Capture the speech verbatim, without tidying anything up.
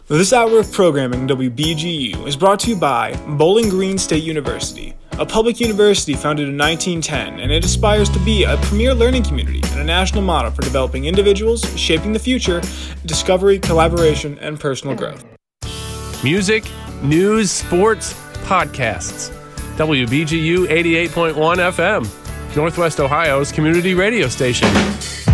This hour of programming, W B G U, is brought to you by Bowling Green State University, a public university founded in nineteen ten, and it aspires to be a premier learning community and a national model for developing individuals, shaping the future, discovery, collaboration, and personal growth. Music, news, sports, podcasts. W B G U eighty-eight point one F M, Northwest Ohio's community radio station.